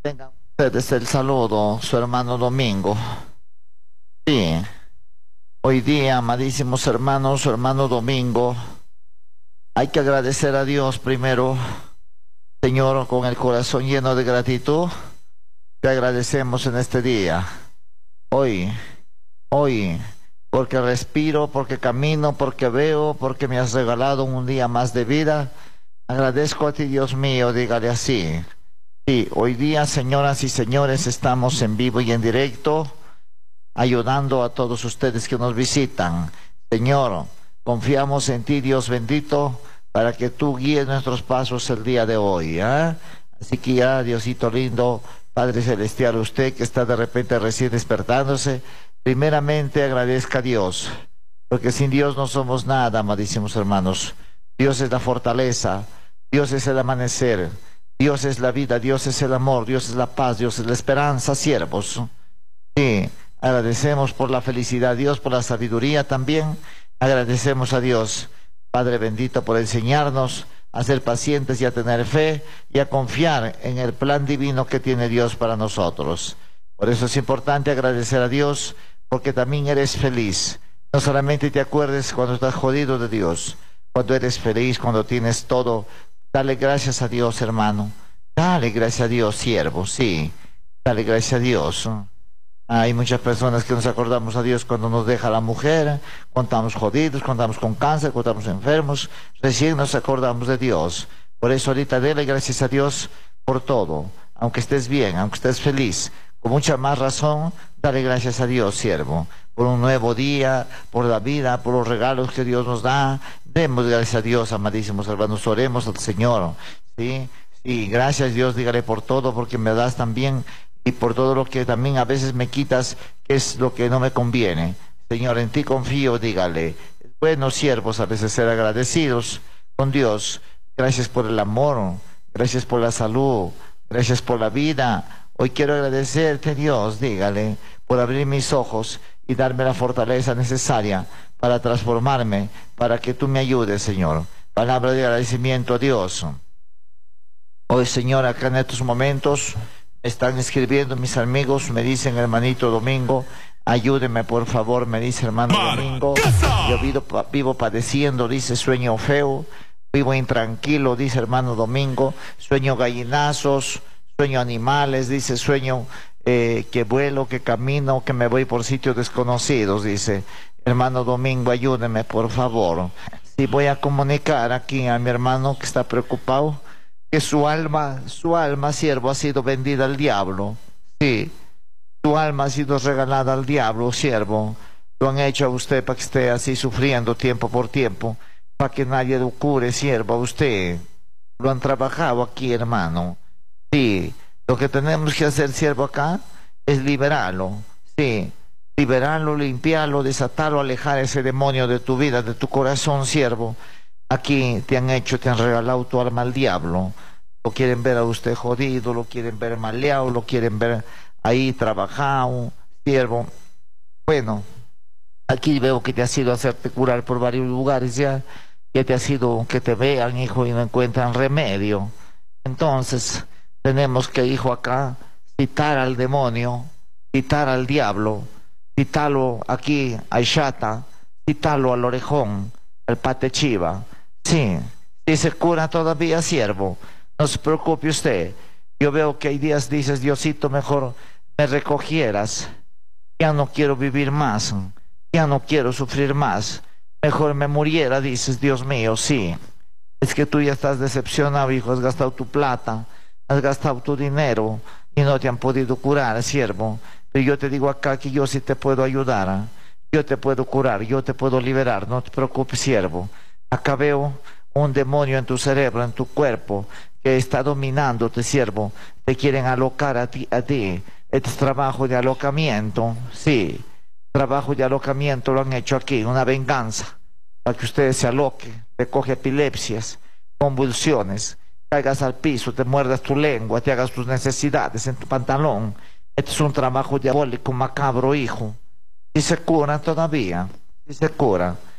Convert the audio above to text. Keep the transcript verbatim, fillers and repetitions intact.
Tengan ustedes el saludo, su hermano Domingo. Sí, hoy día, amadísimos hermanos, su hermano Domingo, hay que agradecer a Dios primero, Señor, con el corazón lleno de gratitud. Te agradecemos en este día, hoy, hoy, porque respiro, porque camino, porque veo, porque me has regalado un día más de vida. Agradezco a ti, Dios mío, dígale así. Sí, hoy día, señoras y señores, estamos en vivo y en directo, ayudando a todos ustedes que nos visitan. Señor, confiamos en ti, Dios bendito, para que tú guíes nuestros pasos el día de hoy, ¿eh? Así que ya, Diosito lindo, Padre Celestial, usted que está de repente recién despertándose, primeramente agradezca a Dios, porque sin Dios no somos nada, amadísimos hermanos. Dios es la fortaleza, Dios es el amanecer, Dios es la vida, Dios es el amor, Dios es la paz, Dios es la esperanza, siervos. Sí, agradecemos por la felicidad, Dios por la sabiduría también. Agradecemos a Dios, Padre bendito, por enseñarnos a ser pacientes y a tener fe y a confiar en el plan divino que tiene Dios para nosotros. Por eso es importante agradecer a Dios, porque también eres feliz. No solamente te acuerdes cuando estás jodido de Dios, cuando eres feliz, cuando tienes todo. Dale gracias a Dios, hermano. Dale gracias a Dios, siervo, sí. Dale gracias a Dios. Hay muchas personas que nos acordamos a Dios cuando nos deja la mujer, cuando estamos jodidos, cuando estamos con cáncer, cuando estamos enfermos. Recién nos acordamos de Dios. Por eso ahorita dale gracias a Dios por todo. Aunque estés bien, aunque estés feliz, con mucha más razón, dale gracias a Dios, siervo. Por un nuevo día, por la vida, por los regalos que Dios nos da. Demos gracias a Dios, amadísimos hermanos. Oremos al Señor. ¿Sí? Y gracias Dios, dígale por todo, porque me das también, y por todo lo que también a veces me quitas, que es lo que no me conviene. Señor, en ti confío, dígale. Es bueno, siervos, a veces ser agradecidos con Dios. Gracias por el amor, gracias por la salud, gracias por la vida. Hoy quiero agradecerte, Dios, dígale, por abrir mis ojos y darme la fortaleza necesaria para transformarme, para que tú me ayudes, Señor. Palabra de agradecimiento a Dios. Hoy, Señor, acá en estos momentos están escribiendo mis amigos, me dicen, hermanito Domingo, ayúdeme por favor, me dice hermano Domingo. Yo vivo, vivo padeciendo, dice, sueño feo, vivo intranquilo, dice hermano Domingo, sueño gallinazos, sueño animales, dice, sueño eh, que vuelo, que camino, que me voy por sitios desconocidos, dice. Hermano Domingo, ayúdeme por favor. Si voy a comunicar aquí a mi hermano que está preocupado, que su alma, su alma, siervo, ha sido vendida al diablo. Sí, su alma ha sido regalada al diablo, siervo. Lo han hecho a usted para que esté así sufriendo tiempo por tiempo, para que nadie lo cure, siervo, a usted. Lo han trabajado aquí, hermano. Sí, lo que tenemos que hacer, siervo, acá es liberarlo. Sí, liberarlo, limpiarlo, desatarlo, alejar ese demonio de tu vida, de tu corazón, siervo. Aquí te han hecho, te han regalado tu alma al diablo. Lo quieren ver a usted jodido, lo quieren ver maleado, lo quieren ver ahí trabajado, siervo. Bueno, aquí veo que te has ido a hacerte curar por varios lugares ya, que te has ido, que te vean, hijo, y no encuentran remedio. Entonces, tenemos que, hijo, acá, citar al demonio, citar al diablo, citarlo aquí a Ishata, citarlo al orejón, al pate chiva. Sí, si se cura todavía, siervo, no se preocupe usted. Yo veo que hay días dices, Diosito, mejor me recogieras. Ya no quiero vivir más, ya no quiero sufrir más. Mejor me muriera, dices, Dios mío, sí. Es que tú ya estás decepcionado, hijo, has gastado tu plata, has gastado tu dinero y no te han podido curar, siervo. Pero yo te digo acá que yo sí te puedo ayudar. Yo te puedo curar, yo te puedo liberar, no te preocupes, siervo. Acá veo un demonio en tu cerebro, en tu cuerpo, que está dominándote, siervo. Te quieren alocar a ti, a ti. Este es trabajo de alocamiento, sí. Trabajo de alocamiento lo han hecho aquí, una venganza, para que ustedes se aloquen. Te coge epilepsias, convulsiones, caigas al piso, te muerdas tu lengua, te hagas tus necesidades en tu pantalón. Este es un trabajo diabólico, macabro, hijo. Si se cura todavía, si se cura.